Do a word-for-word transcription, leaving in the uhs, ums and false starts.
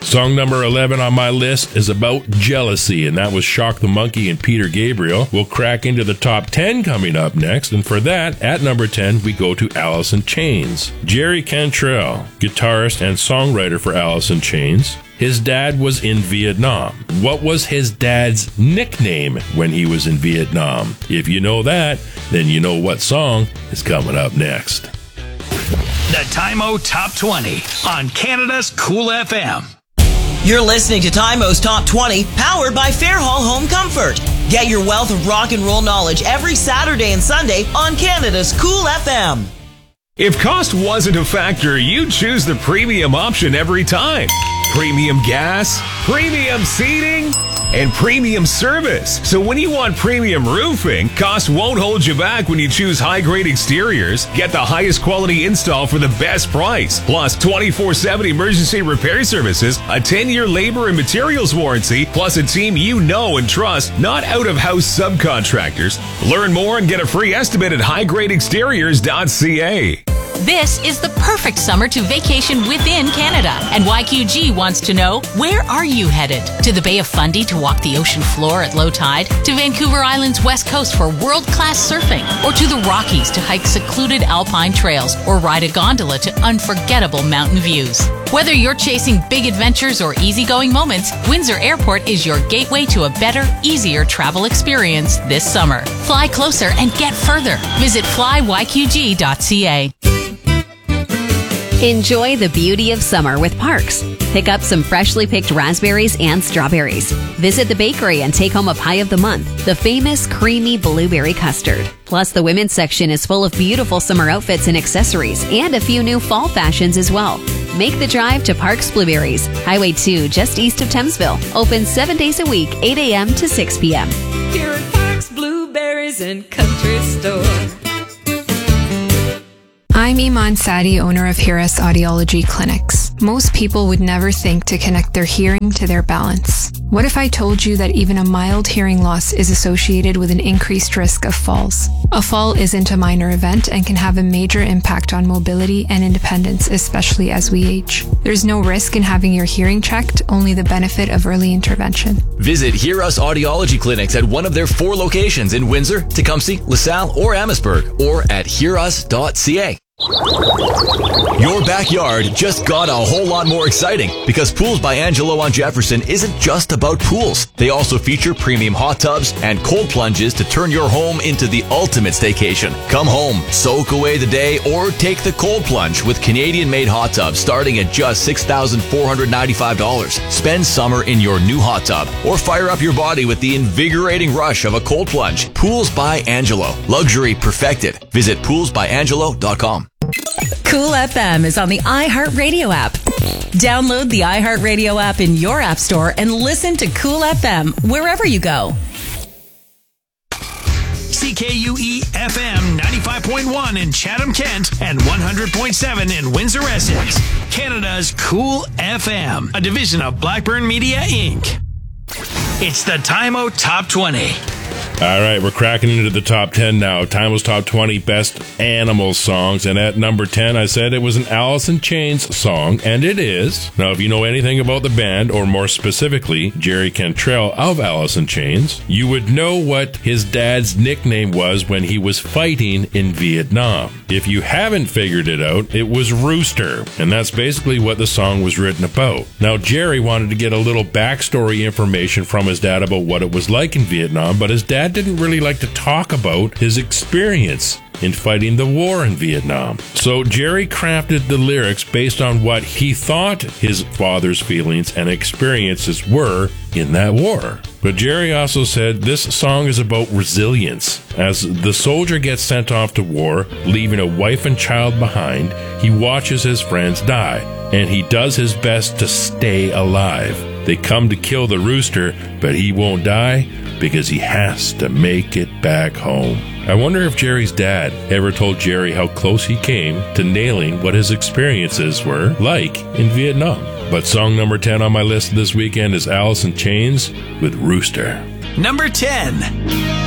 Song number eleven on my list is about jealousy, and that was Shock the Monkey and Peter Gabriel. We'll crack into the top ten coming up next, and for that, at number ten, we go to Alice in Chains. Jerry Cantrell, guitarist and songwriter for Alice in Chains. His dad was in Vietnam. What was his dad's nickname when he was in Vietnam? If you know that, then you know what song is coming up next. The Time-O Top twenty on Canada's Cool F M. You're listening to Time-O's Top twenty, powered by Fairhall Home Comfort. Get your wealth of rock and roll knowledge every Saturday and Sunday on Canada's Cool F M. If cost wasn't a factor, you'd choose the premium option every time. Premium gas, premium seating, and premium service. So when you want premium roofing, cost won't hold you back when you choose high-grade exteriors. Get the highest quality install for the best price. Plus twenty-four seven emergency repair services, a ten-year labor and materials warranty, plus a team you know and trust, not out-of-house subcontractors. Learn more and get a free estimate at high grade exteriors dot c a. This is the perfect summer to vacation within Canada. And Y Q G wants to know, where are you headed? To the Bay of Fundy to walk the ocean floor at low tide? To Vancouver Island's west coast for world-class surfing? Or to the Rockies to hike secluded alpine trails or ride a gondola to unforgettable mountain views? Whether you're chasing big adventures or easygoing moments, Windsor Airport is your gateway to a better, easier travel experience this summer. Fly closer and get further. Visit fly y q g dot c a. Enjoy the beauty of summer with Parks. Pick up some freshly picked raspberries and strawberries. Visit the bakery and take home a pie of the month, the famous creamy blueberry custard. Plus, the women's section is full of beautiful summer outfits and accessories, and a few new fall fashions as well. Make the drive to Parks Blueberries, Highway two, just east of Thamesville. Open seven days a week, eight a m to six p m Here at Parks Blueberries and Country Store. I'm Iman Sadi, owner of Hiras Audiology Clinics. Most people would never think to connect their hearing to their balance. What if I told you that even a mild hearing loss is associated with an increased risk of falls? A fall isn't a minor event and can have a major impact on mobility and independence, especially as we age. There's no risk in having your hearing checked, only the benefit of early intervention. Visit Hiras Audiology Clinics at one of their four locations in Windsor, Tecumseh, LaSalle, or Amherstburg, or at hiras dot c a. Your backyard just got a whole lot more exciting because Pools by Angelo on Jefferson isn't just about pools. They also feature premium hot tubs and cold plunges to turn your home into the ultimate staycation. Come home, soak away the day, or take the cold plunge with Canadian-made hot tubs starting at just six thousand four hundred ninety-five dollars. Spend summer in your new hot tub or fire up your body with the invigorating rush of a cold plunge. Pools by Angelo. Luxury perfected. Visit pools by angelo dot com. Cool F M is on the iHeartRadio app. Download the iHeartRadio app in your app store and listen to Cool F M wherever you go. C K U E F M ninety-five point one in Chatham-Kent and one hundred point seven in Windsor-Essex. Canada's Cool F M, a division of Blackburn Media, Incorporated. It's the Time-O Top twenty. All right, we're cracking into the top ten now. Time-O's Top twenty Best Animal Songs. And at number ten, I said it was an Alice in Chains song, and it is. Now, if you know anything about the band, or more specifically, Jerry Cantrell of Alice in Chains, you would know what his dad's nickname was when he was fighting in Vietnam. If you haven't figured it out, it was Rooster, and that's basically what the song was written about. Now, Jerry wanted to get a little backstory information from his dad about what it was like in Vietnam, but his dad didn't really like to talk about his experience in fighting the war in Vietnam. So Jerry crafted the lyrics based on what he thought his father's feelings and experiences were in that war. But Jerry also said this song is about resilience. As the soldier gets sent off to war, leaving a wife and child behind, he watches his friends die, and he does his best to stay alive. They come to kill the rooster, but he won't die because he has to make it back home. I wonder if Jerry's dad ever told Jerry how close he came to nailing what his experiences were like in Vietnam. But song number ten on my list this weekend is Alice in Chains with Rooster. Number ten.